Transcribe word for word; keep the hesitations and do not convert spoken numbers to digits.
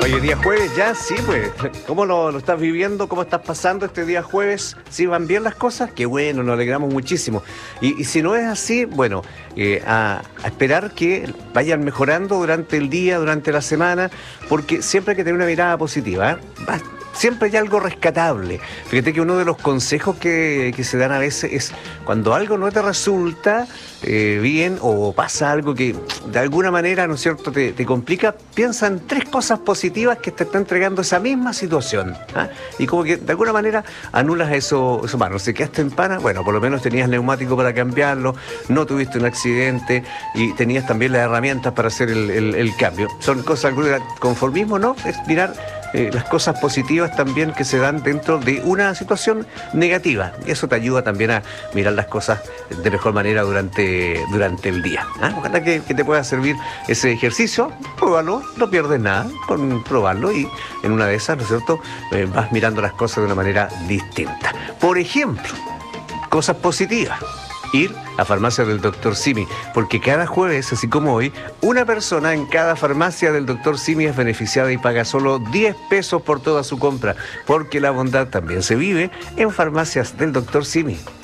Oye, día jueves ya, sí, pues. ¿Cómo lo, lo estás viviendo? ¿Cómo estás pasando este día jueves? ¿Sí van bien las cosas? Qué bueno, nos alegramos muchísimo. Y, y si no es así, bueno, eh, a, a esperar que vayan mejorando durante el día, durante la semana, porque siempre hay que tener una mirada positiva, ¿eh? Va- Siempre hay algo rescatable. Fíjate que uno de los consejos que, que se dan a veces es cuando algo no te resulta eh, bien o pasa algo que de alguna manera, ¿no es cierto?, te, te complica, piensa en tres cosas positivas que te está entregando esa misma situación. ¿Ah? Y como que de alguna manera anulas eso, eso más. No sé, quedaste en pana, bueno, por lo menos tenías neumático para cambiarlo, no tuviste un accidente y tenías también las herramientas para hacer el, el- el cambio. Son cosas, conformismo, ¿no? Es mirar eh, las cosas positivas también que se dan dentro de una situación negativa. Y eso te ayuda también a mirar las cosas de mejor manera durante, durante el día. ¿Ah? Ojalá que, que te pueda servir ese ejercicio. Pruébalo, no pierdes nada con probarlo y en una de esas, ¿no es cierto?, Eh, vas mirando las cosas de una manera distinta. Por ejemplo, cosas positivas. Ir a farmacia del doctor Simi, porque cada jueves, así como hoy, una persona en cada farmacia del doctor Simi es beneficiada y paga solo diez pesos por toda su compra, porque la bondad también se vive en farmacias del doctor Simi.